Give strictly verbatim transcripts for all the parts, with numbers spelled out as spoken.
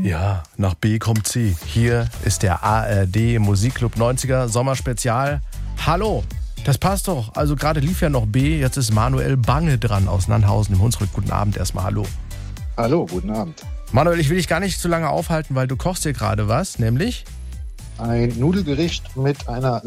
Ja, nach B kommt C. Hier ist der A R D Musikclub neunziger Sommerspezial. Hallo, das passt doch. Also gerade lief ja noch B, jetzt ist Manuel Bange dran aus Nannhausen im Hunsrück. Guten Abend erstmal, hallo. Hallo, guten Abend. Manuel, ich will dich gar nicht zu lange aufhalten, weil du kochst hier gerade was, nämlich? Ein Nudelgericht mit einer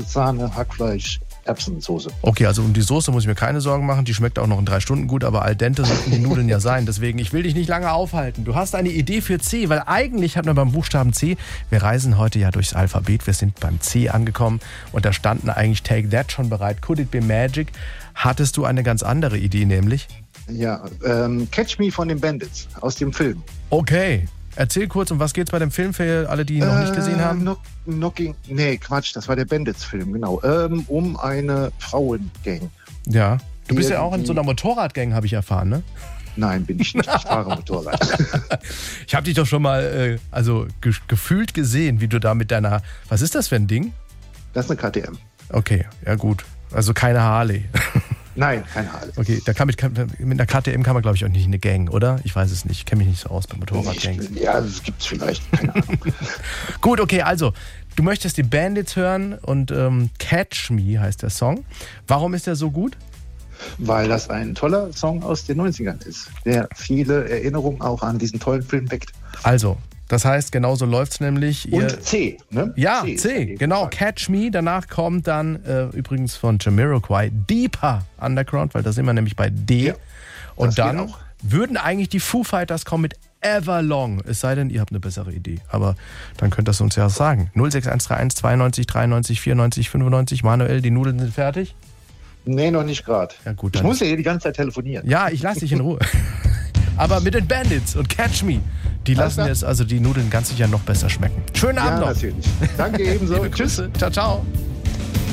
Sahne-Hackfleisch-Erbsensoße. Okay, also um die Soße muss ich mir keine Sorgen machen, die schmeckt auch noch in drei Stunden gut, aber al dente sollten die Nudeln ja sein. Deswegen, ich will dich nicht lange aufhalten. Du hast eine Idee für C, weil eigentlich hat man beim Buchstaben C, wir reisen heute ja durchs Alphabet, wir sind beim C angekommen und da standen eigentlich Take That schon bereit. Could it be magic? Hattest du eine ganz andere Idee, nämlich? Ja, ähm, Catch Me von den Bandits aus dem Film. Okay. Erzähl kurz, um was geht's bei dem Film für alle, die ihn noch äh, nicht gesehen haben? Knock, knocking, nee, Quatsch, das war der Bandits-Film, genau. Ähm, um eine Frauengang. Ja. Du bist Die- ja auch in so einer Motorradgang, habe ich erfahren, ne? Nein, bin ich nicht. Ich fahre Motorrad. Ich habe dich doch schon mal, äh, also ge gefühlt gesehen, wie du da mit deiner, was ist das für ein Ding? Das ist eine K T M. Okay, ja gut. Also keine Harley. Nein, keine Halle. Okay, da kann mit, kann, mit einer K T M kann man, glaube ich, auch nicht in eine Gang, oder? Ich weiß es nicht. Ich kenne mich nicht so aus bei Motorradgangs. Ja, das gibt's vielleicht, keine Ahnung. Gut, okay, also, du möchtest die Bandits hören und ähm, Catch Me heißt der Song. Warum ist der so gut? Weil das ein toller Song aus den neunzigern ist, der viele Erinnerungen auch an diesen tollen Film weckt. Also, das heißt, genauso läuft's nämlich. Ihr, Und C, ne? ja, ist C, eben genau, gesagt. Catch Me. Danach kommt dann äh, übrigens von Jamiroquai Deeper Underground, weil da sind wir nämlich bei D. Ja, und das geht dann auch. würden eigentlich die Foo Fighters kommen mit Everlong. Es sei denn, ihr habt eine bessere Idee. Aber dann könnt ihr es uns ja sagen. null sechs eins drei eins zweiundneunzig dreiundneunzig vierundneunzig fünfundneunzig. Manuel, die Nudeln sind fertig? Nee, noch nicht gerade. Ja, gut, Ich dann muss ja hier die ganze Zeit telefonieren. Ja, ich lasse dich in Ruhe. Aber mit den Bandits und Catch Me, die Alles lassen klar. jetzt also die Nudeln ganz sicher noch besser schmecken. Schönen Ja, Abend noch. natürlich. Danke ebenso. Liebe Tschüss. Grüße. Ciao, ciao.